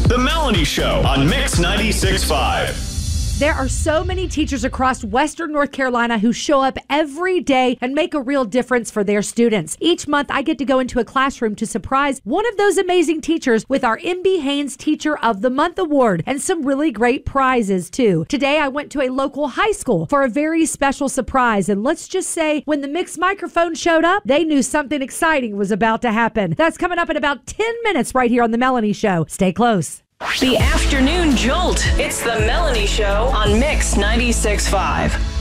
The Melanie Show on Mix 96.5. There are so many teachers across Western North Carolina who show up every day and make a real difference for their students. Each month, I get to go into a classroom to surprise one of those amazing teachers with our MB Haynes Teacher of the Month Award and some really great prizes, too. Today, I went to a local high school for a very special surprise, and let's just say when the mixed microphone showed up, they knew something exciting was about to happen. That's coming up in about 10 minutes right here on The Melanie Show. Stay close. The Afternoon Jolt. It's The Melanie Show on Mix 96.5.